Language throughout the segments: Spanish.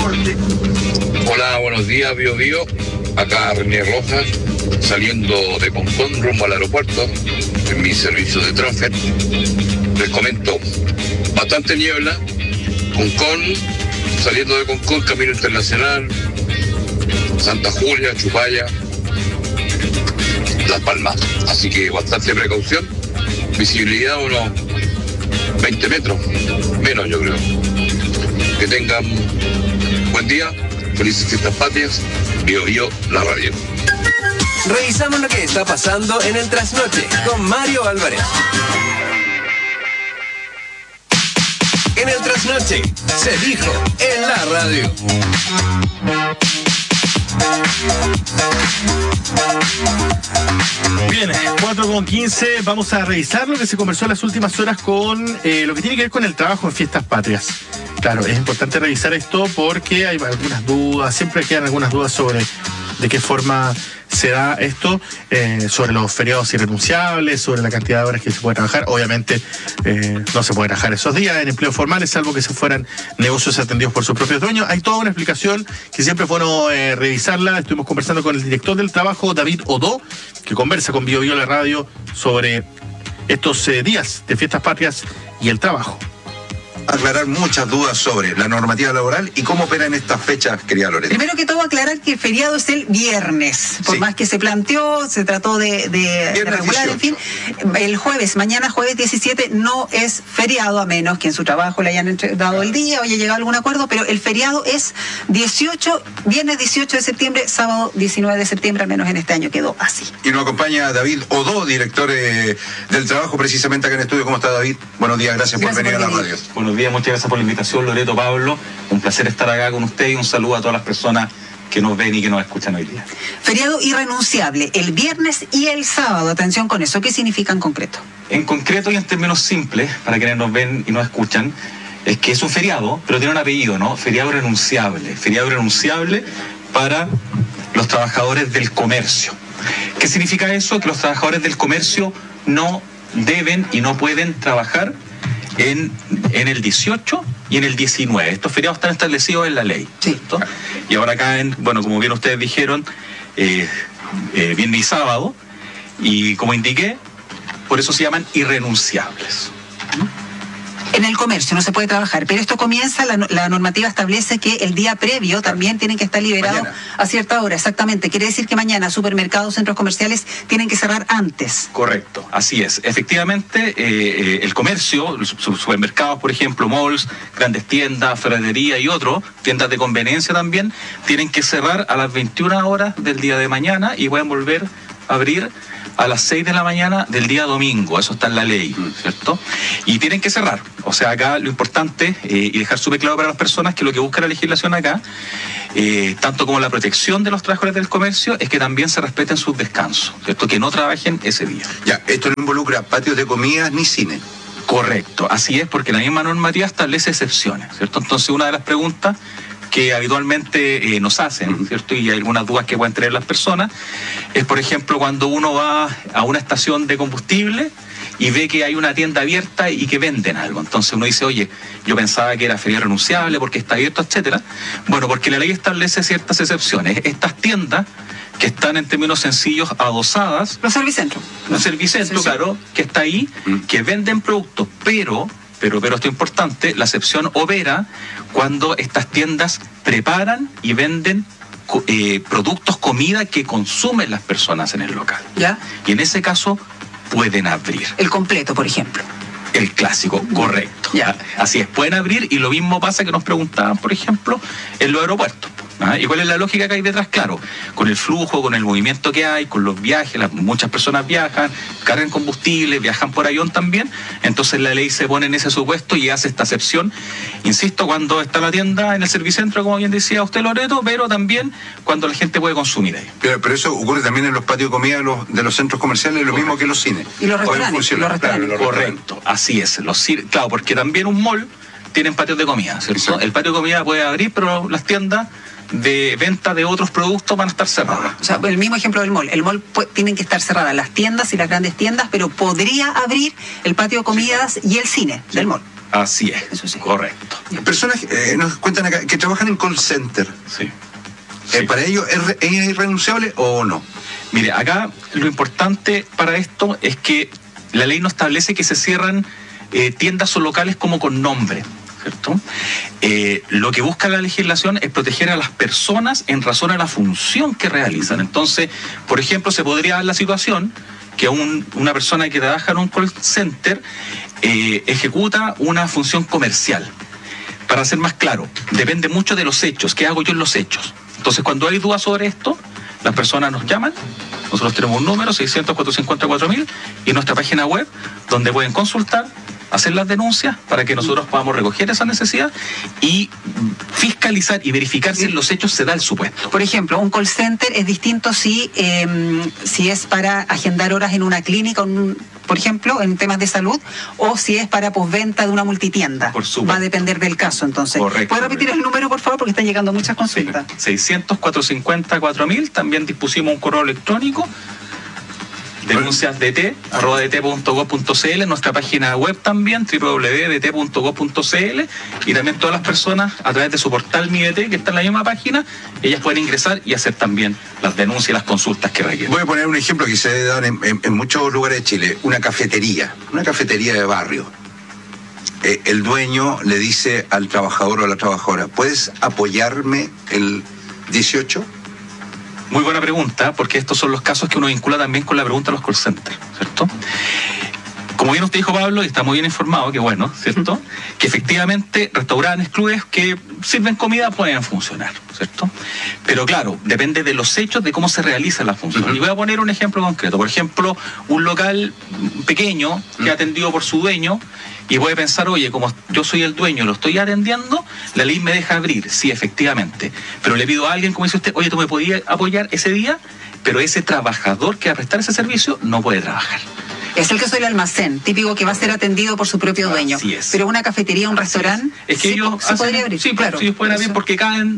deporte. Hola, buenos días, Bio Bio. Acá René Rojas, saliendo de Concón rumbo al aeropuerto, en mi servicio de transfer. Les comento, bastante niebla, Concón, saliendo de Concón, Camino Internacional, Santa Julia, Chupaya, Las Palmas. Así que bastante precaución, visibilidad unos 20 metros, menos yo creo. Que tengan buen día, felices fiestas patrias, Bio Bio, la radio. Revisamos lo que está pasando en el Trasnoche con Mario Álvarez. En el Trasnoche se dijo en la radio. Bien, 4:15, vamos a revisar lo que se conversó en las últimas horas con lo que tiene que ver con el trabajo en fiestas patrias. Claro, es importante revisar esto porque hay algunas dudas, siempre quedan algunas dudas sobre de qué forma se da esto, sobre los feriados irrenunciables, sobre la cantidad de horas que se puede trabajar. Obviamente no se puede trabajar esos días en empleos formales, salvo que se fueran negocios atendidos por sus propios dueños. Hay toda una explicación que siempre es bueno revisarla. Estuvimos conversando con el director del trabajo, David Odó, que conversa con Bio Bio la radio sobre estos días de fiestas patrias y el trabajo. Aclarar muchas dudas sobre la normativa laboral y cómo operan estas fechas, querida Loreto. Primero que todo, aclarar que el feriado es el viernes. Por más que se planteó, se trató de regular, 18. En fin. El jueves, mañana jueves 17, no es feriado, a menos que en su trabajo le hayan dado el día o haya llegado a algún acuerdo, pero el feriado es viernes 18 de septiembre, sábado 19 de septiembre, al menos en este año quedó así. Y nos acompaña David Odó, director del trabajo, precisamente acá en estudio. ¿Cómo está, David? Buenos días, gracias por venir a la radio. Buenos días, muchas gracias por la invitación, Loreto, Pablo. Un placer estar acá con usted y un saludo a todas las personas que nos ven y que nos escuchan hoy día. Feriado irrenunciable, el viernes y el sábado. Atención con eso, ¿qué significa en concreto? En concreto y en términos simples, para quienes nos ven y nos escuchan, es que es un feriado, pero tiene un apellido, ¿no? Feriado irrenunciable. Feriado irrenunciable para los trabajadores del comercio. ¿Qué significa eso? Que los trabajadores del comercio no deben y no pueden trabajar en el 18 y en el 19. Estos feriados están establecidos en la ley. Sí. Y ahora caen, bueno, como bien ustedes dijeron, viernes y sábado, y como indiqué, por eso se llaman irrenunciables. En el comercio no se puede trabajar, pero esto comienza, la normativa establece que el día previo también tienen que estar liberados a cierta hora, exactamente. Quiere decir que mañana supermercados, centros comerciales tienen que cerrar antes. Correcto, así es. Efectivamente, el comercio, los supermercados, por ejemplo, malls, grandes tiendas, ferretería y otros, tiendas de conveniencia también, tienen que cerrar a las 21 horas del día de mañana y pueden volver a abrir a las 6 de la mañana del día domingo. Eso está en la ley, ¿cierto? Y tienen que cerrar. O sea, acá lo importante, y dejar súper claro para las personas que lo que busca la legislación acá, tanto como la protección de los trabajadores del comercio, es que también se respeten sus descansos, ¿cierto? Que no trabajen ese día. Ya, esto no involucra patios de comidas ni cine. Correcto, así es, porque la misma normativa establece excepciones, ¿cierto? Entonces, una de las preguntas que habitualmente nos hacen, ¿cierto? Y hay algunas dudas que pueden tener las personas, es, por ejemplo, cuando uno va a una estación de combustible y ve que hay una tienda abierta y que venden algo. Entonces uno dice, oye, yo pensaba que era feriado renunciable porque está abierto, etcétera. Bueno, porque la ley establece ciertas excepciones. Estas tiendas que están en términos sencillos adosadas. Los servicentros. Los servicentros, claro, que está ahí, que venden productos, pero esto es importante, la excepción opera cuando estas tiendas preparan y venden productos, comida que consumen las personas en el local. ¿Ya? Y en ese caso pueden abrir. El completo, por ejemplo. El clásico, correcto. Ya. Así es, pueden abrir, y lo mismo pasa que nos preguntaban, por ejemplo, en los aeropuertos. ¿Y cuál es la lógica que hay detrás? Claro, con el flujo, con el movimiento que hay, con los viajes, muchas personas viajan, cargan combustible, viajan por avión también, entonces la ley se pone en ese supuesto y hace esta excepción, insisto, cuando está la tienda en el servicentro, como bien decía usted, Loreto, pero también cuando la gente puede consumir ahí. Pero eso ocurre también en los patios de comida de los centros comerciales, lo mismo que los cines. Y los restaurantes. Correcto, así es. Claro, porque también un mall tienen patios de comida, ¿cierto? Exacto. El patio de comida puede abrir, pero las tiendas de venta de otros productos van a estar cerradas. O sea, el mismo ejemplo del mall. El mall tienen que estar cerradas las tiendas y las grandes tiendas, pero podría abrir el patio de comidas y el cine del mall. Así es, Eso sí. correcto. Personas nos cuentan acá que trabajan en call center. Sí. Sí. ¿Para ellos es irrenunciable o no? Mire, acá lo importante para esto es que la ley no establece que se cierran tiendas o locales como con nombre, ¿cierto? Lo que busca la legislación es proteger a las personas en razón a la función que realizan. Entonces, por ejemplo, se podría dar la situación que una persona que trabaja en un call center ejecuta una función comercial. Para ser más claro, depende mucho de los hechos. ¿Qué hago yo en los hechos? Entonces, cuando hay dudas sobre esto, las personas nos llaman. Nosotros tenemos un número, 600-454-1000, y nuestra página web, donde pueden consultar, hacer las denuncias para que nosotros podamos recoger esa necesidad y fiscalizar y verificar si en los hechos se da el supuesto. Por ejemplo, un call center es distinto si es para agendar horas en una clínica, por ejemplo, en temas de salud, o si es para postventa de una multitienda. Por supuesto. Va a depender del caso, entonces. Correcto. ¿Puede repetir el número, por favor? Porque están llegando muchas consultas. Sí, 600-450-4000. También dispusimos un correo electrónico, denunciasdt@dt.gov.cl, en nuestra página web también, www.dt.gov.cl, y también todas las personas a través de su portal MiDT, que está en la misma página, ellas pueden ingresar y hacer también las denuncias y las consultas que requieren. Voy a poner un ejemplo que se da en muchos lugares de Chile, una cafetería de barrio. El dueño le dice al trabajador o a la trabajadora, ¿puedes apoyarme el 18? Muy buena pregunta, porque estos son los casos que uno vincula también con la pregunta de los call centers, ¿cierto? Como bien usted dijo, Pablo, y está muy bien informado, que bueno, ¿cierto? Que efectivamente restaurantes, clubes que sirven comida pueden funcionar, ¿cierto? Pero claro, depende de los hechos, de cómo se realiza la función. Y voy a poner un ejemplo concreto. Por ejemplo, un local pequeño que es atendido por su dueño, y puede pensar, oye, como yo soy el dueño, lo estoy atendiendo, la ley me deja abrir, sí, efectivamente. Pero le pido a alguien, como dice usted, oye, tú me podías apoyar ese día, pero ese trabajador que va a prestar ese servicio no puede trabajar. Es el caso del almacén, típico que va a ser atendido por su propio dueño. Así es. Pero una cafetería, un restaurante, es que ellos se podría abrir. Sí, claro, sí, ellos pueden abrir porque caen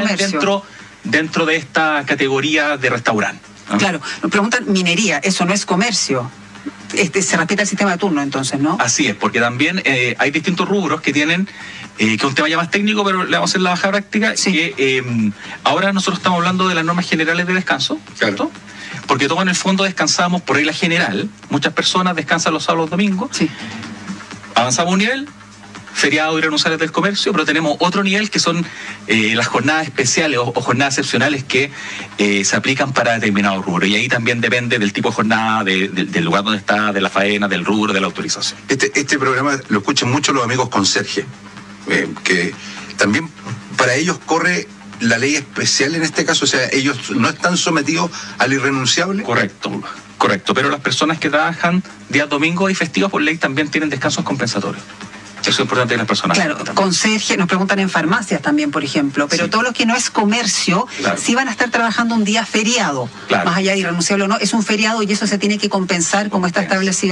dentro de esta categoría de restaurante, ¿no? Claro, nos preguntan minería, eso no es comercio. Se respeta el sistema de turno, entonces, ¿no? Así es, porque también hay distintos rubros que tienen, que es un tema ya más técnico, pero le vamos a hacer la baja práctica, Sí. que ahora nosotros estamos hablando de las normas generales de descanso, ¿cierto? Porque todos en el fondo descansamos por regla general, muchas personas descansan los sábados, los domingos, Sí. avanzamos un nivel, feriados irrenunciables del comercio, pero tenemos otro nivel que son las jornadas especiales o jornadas excepcionales que se aplican para determinados rubros. Y ahí también depende del tipo de jornada, del lugar donde está, de la faena, del rubro, de la autorización. Este programa lo escuchan mucho los amigos conserje, que también para ellos corre la ley especial en este caso, o sea, ellos no están sometidos al irrenunciable. Correcto, pero las personas que trabajan días domingos y festivos por ley también tienen descansos compensatorios. Eso es importante de las personas. Claro, conserje, nos preguntan en farmacias también, por ejemplo, pero Sí. todo lo que no es comercio, Claro. sí van a estar trabajando un día feriado, Claro. más allá de irrenunciable o no, es un feriado y eso se tiene que compensar como está establecido